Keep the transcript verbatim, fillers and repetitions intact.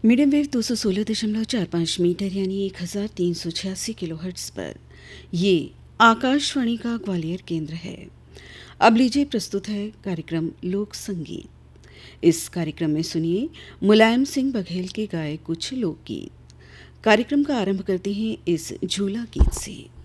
Medium wave दो सौ सोलह दशमलव चार पाँच मीटर यानी एक हज़ार तीन सौ छियासी किलो हर्ट्ज़ पर ये आकाशवाणी का ग्वालियर केंद्र है। अब लीजिए प्रस्तुत है कार्यक्रम लोक संगीत। इस कार्यक्रम में सुनिए मुलायम सिंह बघेल के गाए कुछ लोकगीत। कार्यक्रम का आरंभ करते हैं इस झूला गीत से।